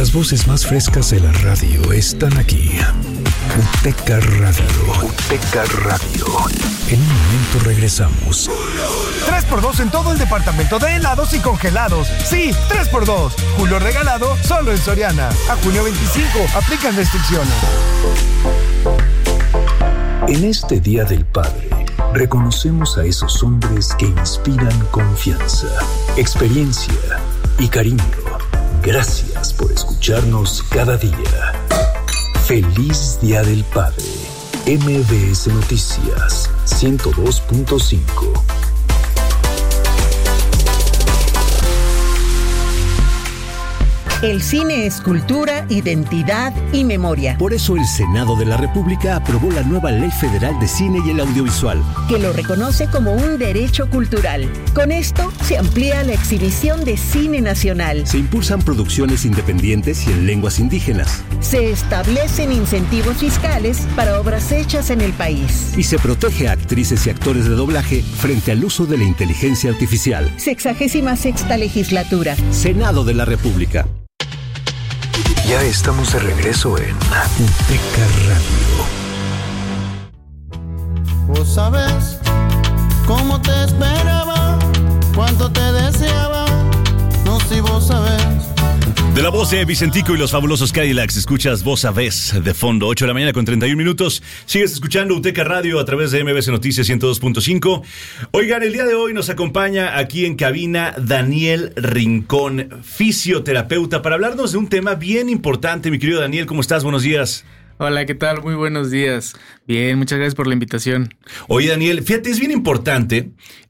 Las voces más frescas de la radio están aquí. UTECA Radio. UTECA Radio. En un momento regresamos. 3x2 en todo el departamento de helados y congelados. Sí, 3x2. Julio regalado solo en Soriana. A junio 25. Aplican restricciones. En este Día del Padre, reconocemos a esos hombres que inspiran confianza, experiencia y cariño. Gracias por escucharnos cada día. Feliz Día del Padre. MBS Noticias 102.5. El cine es cultura, identidad y memoria. Por eso el Senado de la República aprobó la nueva Ley Federal de Cine y el Audiovisual, que lo reconoce como un derecho cultural. Con esto se amplía la exhibición de cine nacional. Se impulsan producciones independientes y en lenguas indígenas. Se establecen incentivos fiscales para obras hechas en el país. Y se protege a actrices y actores de doblaje frente al uso de la inteligencia artificial. 66ª legislatura. Senado de la República. Ya estamos de regreso en UTECA Radio. Vos sabés cómo te esperaba, cuánto te deseaba, no si vos sabés. De la voz de Vicentico y los fabulosos Cadillacs, escuchas Vos Sabés de fondo, 8 de la mañana con 31 minutos. Sigues escuchando UTECA Radio a través de MBS Noticias 102.5. Oigan, el día de hoy nos acompaña aquí en cabina Daniel Rincón, fisioterapeuta, para hablarnos de un tema bien importante. Mi querido Daniel, ¿cómo estás? Buenos días. Hola, ¿qué tal? Muy buenos días. Bien, muchas gracias por la invitación. Oye, Daniel, fíjate, es bien importante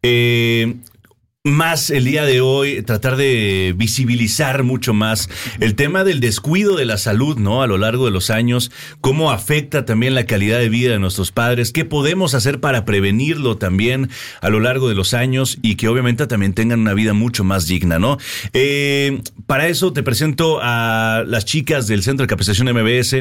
más el día de hoy tratar de visibilizar mucho más el tema del descuido de la salud, ¿no? A lo largo de los años, cómo afecta también la calidad de vida de nuestros padres, qué podemos hacer para prevenirlo también a lo largo de los años y que obviamente también tengan una vida mucho más digna, ¿no? Para eso te presento a las chicas del Centro de Capacitación MBS,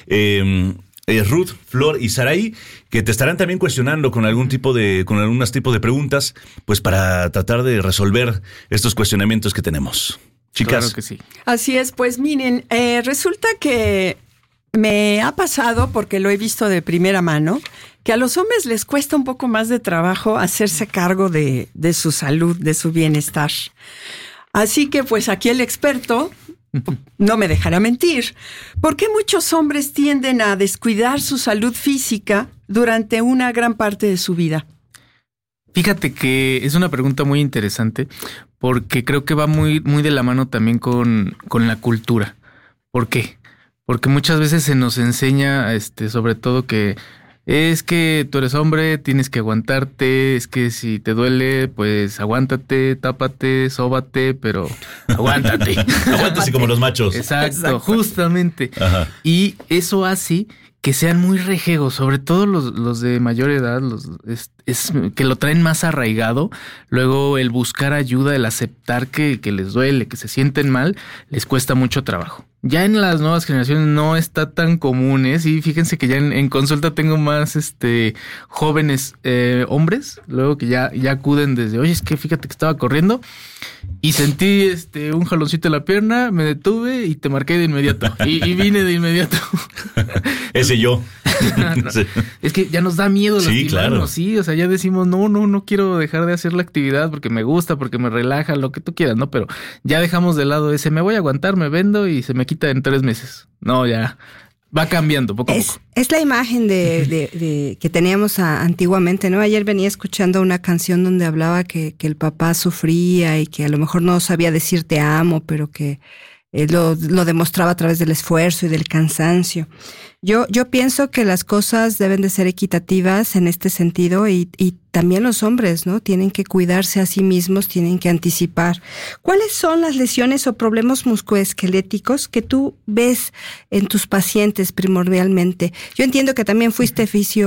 Ruth, Flor y Saraí, que te estarán también cuestionando con algunos tipos de preguntas, pues para tratar de resolver estos cuestionamientos que tenemos. Chicas. Claro que sí. Así es, pues miren, resulta que me ha pasado, porque lo he visto de primera mano, que a los hombres les cuesta un poco más de trabajo hacerse cargo de su salud, de su bienestar. Así que pues aquí el experto no me dejará mentir. ¿Por qué muchos hombres tienden a descuidar su salud física durante una gran parte de su vida? Fíjate que es una pregunta muy interesante porque creo que va muy, muy de la mano también con la cultura. ¿Por qué? Porque muchas veces se nos enseña, sobre todo que es que tú eres hombre, tienes que aguantarte, es que si te duele, pues aguántate, tápate, sóbate, pero aguántate. Aguántase como los machos. Exacto, justamente. Ajá. Y eso hace que sean muy rejegos, sobre todo los de mayor edad, que lo traen más arraigado. Luego el buscar ayuda, el aceptar que les duele, que se sienten mal, les cuesta mucho trabajo. Ya en las nuevas generaciones no está tan común, ¿eh? Sí, fíjense que ya en consulta tengo más jóvenes hombres, luego que ya acuden desde, oye, es que fíjate que estaba corriendo y sentí un jaloncito en la pierna, me detuve y te marqué de inmediato. Y vine de inmediato. Ese yo. No, es que ya nos da miedo lastimarnos, claro. Sí, o sea, ya decimos, no quiero dejar de hacer la actividad porque me gusta, porque me relaja, lo que tú quieras, ¿no? Pero ya dejamos de lado ese, me voy a aguantar, me vendo y se me quita en 3 meses. No, ya va cambiando poco a poco. Es la imagen de que teníamos antiguamente, ¿no? Ayer venía escuchando una canción donde hablaba que el papá sufría y que a lo mejor no sabía decir te amo, pero que lo demostraba a través del esfuerzo y del cansancio. Yo pienso que las cosas deben de ser equitativas en este sentido y también los hombres, ¿no? Tienen que cuidarse a sí mismos, tienen que anticipar. ¿Cuáles son las lesiones o problemas musculoesqueléticos que tú ves en tus pacientes primordialmente? Yo entiendo que también fuiste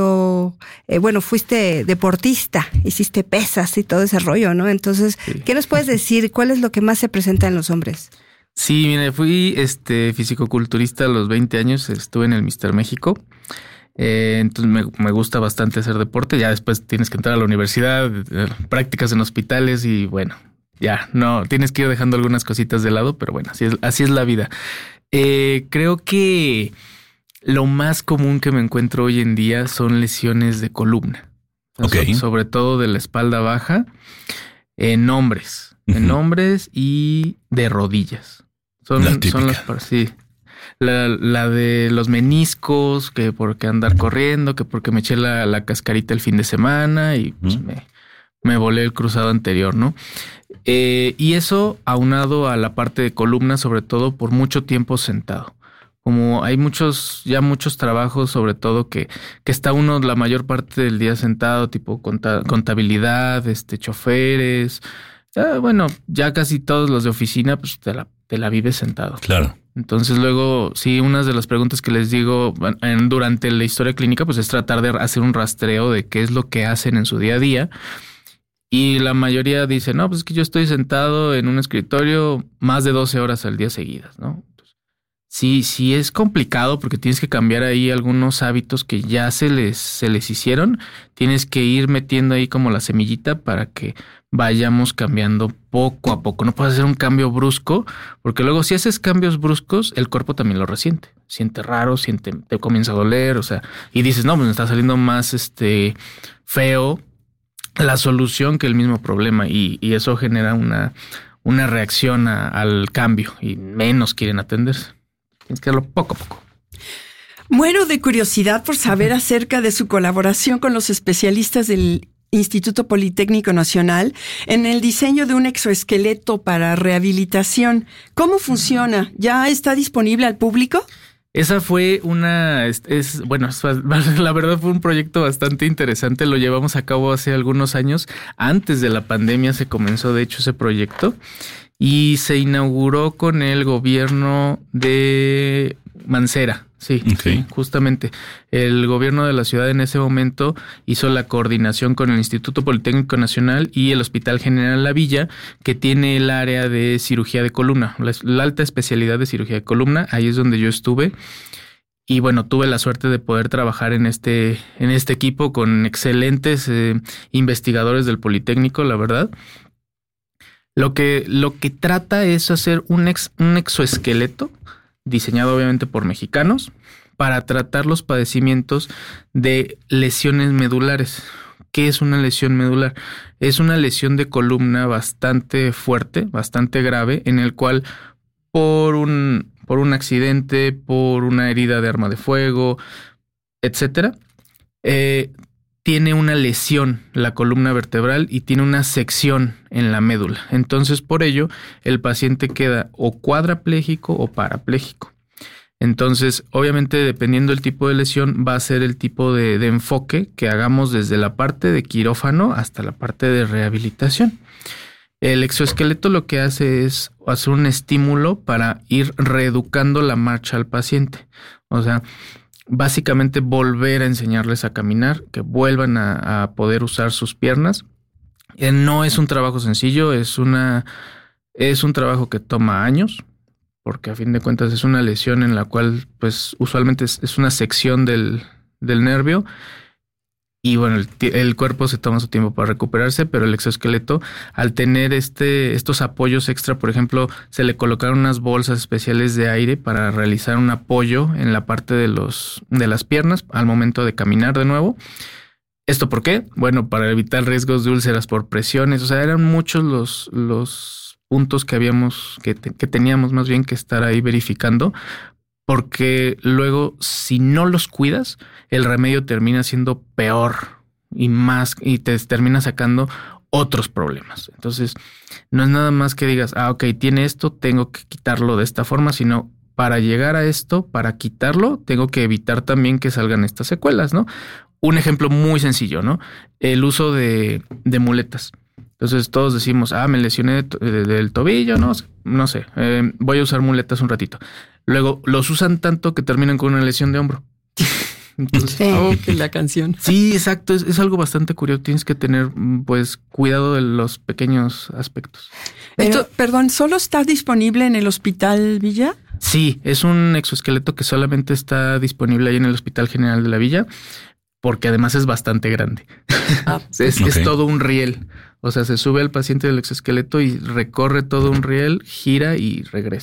fuiste deportista, hiciste pesas y todo ese rollo, ¿no? Entonces, sí. ¿Qué nos puedes decir? ¿Cuál es lo que más se presenta en los hombres? Sí, mire, fui fisicoculturista a los 20 años, estuve en el Mister México, entonces me gusta bastante hacer deporte, ya después tienes que entrar a la universidad, prácticas en hospitales y bueno, ya, no, tienes que ir dejando algunas cositas de lado, pero bueno, así es la vida. Creo que lo más común que me encuentro hoy en día son lesiones de columna. Okay. Sobre todo de la espalda baja, en hombres y de rodillas. Son las sí. La de los meniscos, que porque andar corriendo, que porque me eché la cascarita el fin de semana y pues me volé el cruzado anterior, ¿no? Y eso aunado a la parte de columna, sobre todo por mucho tiempo sentado. Como hay muchos trabajos, sobre todo que está uno la mayor parte del día sentado, tipo contabilidad, choferes. Bueno, ya casi todos los de oficina, pues te la vives sentado. Claro. Entonces luego, sí, una de las preguntas que les digo durante la historia clínica, pues es tratar de hacer un rastreo de qué es lo que hacen en su día a día. Y la mayoría dice, no, pues es que yo estoy sentado en un escritorio más de 12 horas al día seguidas, ¿no? Sí es complicado porque tienes que cambiar ahí algunos hábitos que ya se les hicieron. Tienes que ir metiendo ahí como la semillita para que vayamos cambiando poco a poco. No puedes hacer un cambio brusco, porque luego si haces cambios bruscos, el cuerpo también lo resiente. Siente raro, te comienza a doler, y dices, no, pues me está saliendo más feo la solución que el mismo problema. Y eso genera una reacción al cambio y menos quieren atenderse. Tienes que hacerlo poco a poco. Muero de curiosidad por saber acerca de su colaboración con los especialistas del Instituto Politécnico Nacional en el diseño de un exoesqueleto para rehabilitación. ¿Cómo funciona? ¿Ya está disponible al público? Esa fue la verdad fue un proyecto bastante interesante. Lo llevamos a cabo hace algunos años. Antes de la pandemia se comenzó, de hecho, ese proyecto. Y se inauguró con el gobierno de Mancera. Sí, okay. Sí, justamente. El gobierno de la ciudad en ese momento hizo la coordinación con el Instituto Politécnico Nacional y el Hospital General La Villa, que tiene el área de cirugía de columna, la alta especialidad de cirugía de columna. Ahí es donde yo estuve. Y bueno, tuve la suerte de poder trabajar en este equipo con excelentes investigadores del Politécnico, la verdad. Lo que trata es hacer un exoesqueleto diseñado obviamente por mexicanos para tratar los padecimientos de lesiones medulares. ¿Qué es una lesión medular? Es una lesión de columna bastante fuerte, bastante grave, en el cual por un accidente, por una herida de arma de fuego, etcétera, tiene una lesión la columna vertebral y tiene una sección en la médula. Entonces, por ello, el paciente queda o cuadrapléjico o parapléjico. Entonces, obviamente, dependiendo del tipo de lesión, va a ser el tipo de enfoque que hagamos desde la parte de quirófano hasta la parte de rehabilitación. El exoesqueleto lo que hace es hacer un estímulo para ir reeducando la marcha al paciente. O sea, básicamente volver a enseñarles a caminar, que vuelvan a poder usar sus piernas. No es un trabajo sencillo, es un trabajo que toma años, porque a fin de cuentas es una lesión en la cual pues usualmente es una sección del nervio. Y bueno, el cuerpo se toma su tiempo para recuperarse, pero el exoesqueleto, al tener estos apoyos extra, por ejemplo, se le colocaron unas bolsas especiales de aire para realizar un apoyo en la parte de las piernas al momento de caminar de nuevo. ¿Esto por qué? Bueno, para evitar riesgos de úlceras por presiones. O sea, eran muchos los puntos que teníamos más bien que estar ahí verificando. Porque luego, si no los cuidas, el remedio termina siendo peor y te termina sacando otros problemas. Entonces, no es nada más que digas, ok, tiene esto, tengo que quitarlo de esta forma, sino para llegar a esto, para quitarlo, tengo que evitar también que salgan estas secuelas, ¿no? Un ejemplo muy sencillo, ¿no? El uso de muletas. Entonces todos decimos, me lesioné del tobillo, no sé, voy a usar muletas un ratito. Luego los usan tanto que terminan con una lesión de hombro. Entonces, la canción. Sí, exacto, es algo bastante curioso. Tienes que tener pues cuidado de los pequeños aspectos. Perdón, ¿solo está disponible en el Hospital Villa? Sí, es un exoesqueleto que solamente está disponible ahí en el Hospital General de la Villa, porque además es bastante grande. Es todo un riel. O sea, se sube al paciente del exoesqueleto y recorre todo un riel, gira y regresa.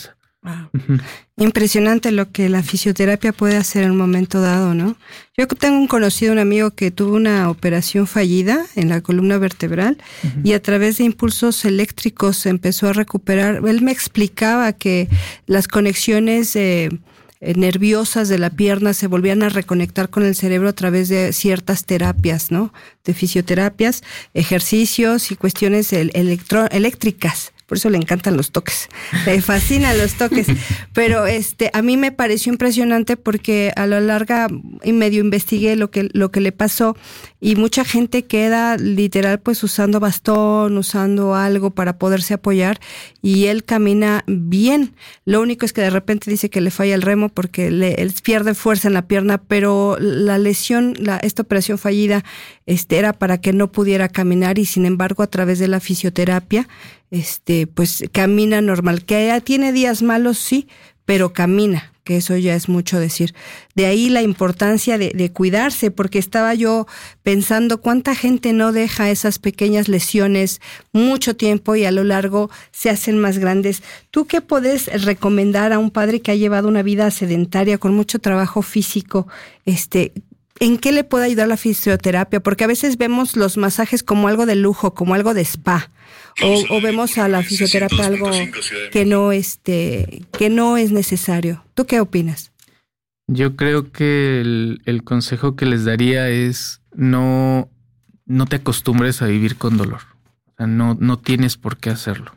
Wow. Impresionante lo que la fisioterapia puede hacer en un momento dado, ¿no? Yo tengo un conocido, un amigo que tuvo una operación fallida en la columna vertebral y a través de impulsos eléctricos se empezó a recuperar. Él me explicaba que las conexiones nerviosas de la pierna se volvían a reconectar con el cerebro a través de ciertas terapias, ¿no? De fisioterapias, ejercicios y cuestiones eléctricas. Por eso le encantan los toques, le fascinan los toques, pero a mí me pareció impresionante porque a la larga medio investigué lo que le pasó y mucha gente queda literal pues usando bastón, usando algo para poderse apoyar y él camina bien. Lo único es que de repente dice que le falla el remo porque él pierde fuerza en la pierna, pero la lesión, esta operación fallida era para que no pudiera caminar y sin embargo a través de la fisioterapia pues camina normal, que ya tiene días malos, sí, pero camina, que eso ya es mucho decir. De ahí la importancia de cuidarse, porque estaba yo pensando cuánta gente no deja esas pequeñas lesiones mucho tiempo y a lo largo se hacen más grandes. ¿Tú qué puedes recomendar a un padre que ha llevado una vida sedentaria con mucho trabajo físico? ¿En qué le puede ayudar la fisioterapia? Porque a veces vemos los masajes como algo de lujo, como algo de spa, o vemos a la fisioterapia algo que no es necesario. ¿Tú qué opinas? Yo creo que el consejo que les daría es no te acostumbres a vivir con dolor. O sea, no tienes por qué hacerlo.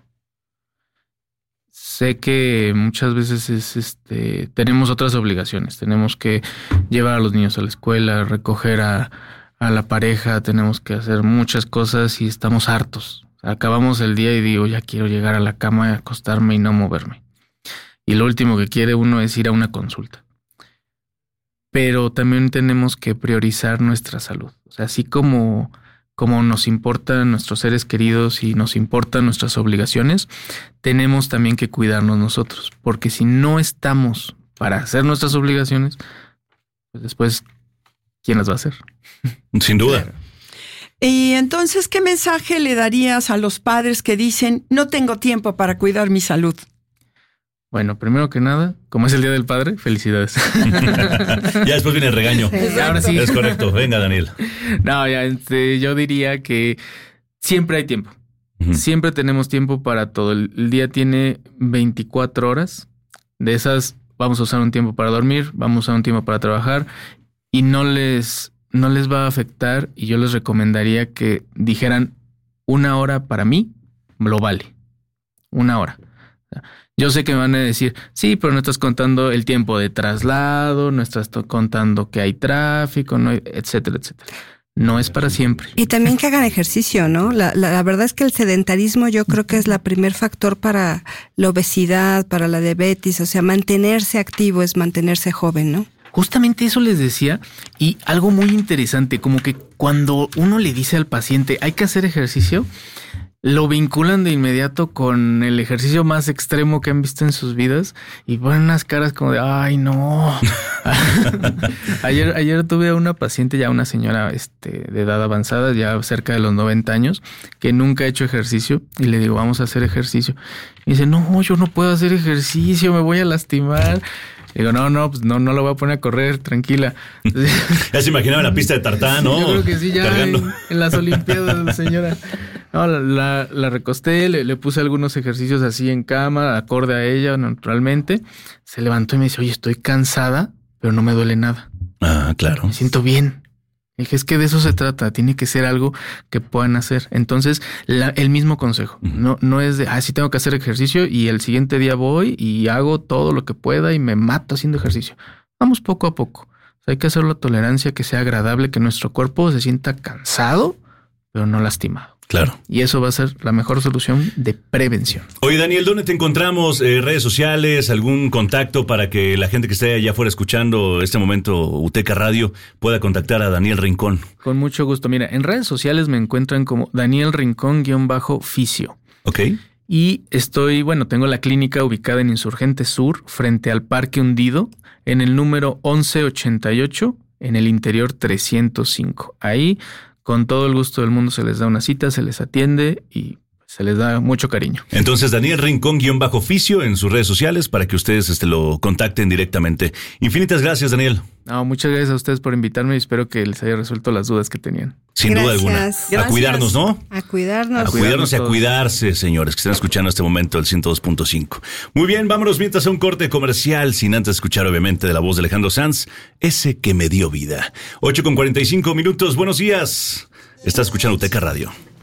Sé que muchas veces tenemos otras obligaciones. Tenemos que llevar a los niños a la escuela, recoger a la pareja, tenemos que hacer muchas cosas y estamos hartos. Acabamos el día y digo, ya quiero llegar a la cama, acostarme y no moverme. Y lo último que quiere uno es ir a una consulta. Pero también tenemos que priorizar nuestra salud. O sea, así como nos importan nuestros seres queridos y nos importan nuestras obligaciones, tenemos también que cuidarnos nosotros. Porque si no estamos para hacer nuestras obligaciones, pues después, ¿quién las va a hacer? Sin duda. Claro. Y entonces, ¿qué mensaje le darías a los padres que dicen, no tengo tiempo para cuidar mi salud? Bueno, primero que nada, como es el Día del Padre, felicidades. Ya después viene el regaño. Ahora sí. Es correcto. Venga, Daniel. No, ya, yo diría que siempre hay tiempo. Uh-huh. Siempre tenemos tiempo para todo. El día tiene 24 horas. De esas vamos a usar un tiempo para dormir, vamos a usar un tiempo para trabajar y no les va a afectar, y yo les recomendaría que dijeran 1 hora para mí lo vale. 1 hora. Yo sé que me van a decir, sí, pero no estás contando el tiempo de traslado, no estás contando que hay tráfico, no, etcétera, etcétera. No es para siempre. Y también que hagan ejercicio, ¿no? La verdad es que el sedentarismo yo creo que es el primer factor para la obesidad, para la diabetes. O sea, mantenerse activo es mantenerse joven, ¿no? Justamente eso les decía, y algo muy interesante, como que cuando uno le dice al paciente hay que hacer ejercicio, lo vinculan de inmediato con el ejercicio más extremo que han visto en sus vidas y ponen unas caras como de ¡ay, no! Ayer tuve a una paciente, ya una señora de edad avanzada, ya cerca de los 90 años, que nunca ha hecho ejercicio, y le digo, vamos a hacer ejercicio. Y dice, no, yo no puedo hacer ejercicio, me voy a lastimar. Digo, pues no lo voy a poner a correr, tranquila. Ya se imaginaba la pista de tartán, ¿no? Yo creo que sí, ya en las Olimpiadas, señora. No, la recosté, le puse algunos ejercicios así en cama, acorde a ella, naturalmente. Se levantó y me dice, oye, estoy cansada, pero no me duele nada. Ah, claro. Me siento bien. Dije, es que de eso se trata, tiene que ser algo que puedan hacer. Entonces, el mismo consejo, no es de, sí tengo que hacer ejercicio y el siguiente día voy y hago todo lo que pueda y me mato haciendo ejercicio. Vamos poco a poco. O sea, hay que hacer la tolerancia, que sea agradable, que nuestro cuerpo se sienta cansado, pero no lastimado. Claro. Y eso va a ser la mejor solución de prevención. Oye, Daniel, ¿dónde te encontramos? ¿Redes sociales? ¿Algún contacto para que la gente que esté allá afuera escuchando este momento Uteca Radio pueda contactar a Daniel Rincón? Con mucho gusto. Mira, en redes sociales me encuentran como Daniel Rincón-Fisio. Ok. Y tengo la clínica ubicada en Insurgente Sur, frente al Parque Hundido, en el número 1188, en el interior 305. Ahí, con todo el gusto del mundo, se les da una cita, se les atiende y se les da mucho cariño. Entonces, Daniel Rincón-oficio en sus redes sociales para que ustedes lo contacten directamente. Infinitas gracias, Daniel. No, muchas gracias a ustedes por invitarme y espero que les haya resuelto las dudas que tenían. Sin duda alguna. Gracias. A cuidarnos, ¿no? A cuidarnos. A cuidarnos y a cuidarse, señores, que están escuchando en este momento el 102.5. Muy bien, vámonos mientras a un corte comercial, sin antes escuchar, obviamente, de la voz de Alejandro Sanz, ese que me dio vida. 8:45 minutos, buenos días. Estás escuchando UTECA Radio.